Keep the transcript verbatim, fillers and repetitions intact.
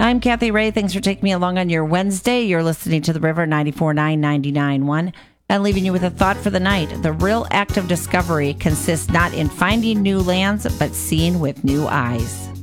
I'm Kathy Ray. Thanks for taking me along on your Wednesday. You're listening to The River ninety-four point nine, ninety-nine point one. And leaving you with a thought for the night. The real act of discovery consists not in finding new lands, but seeing with new eyes.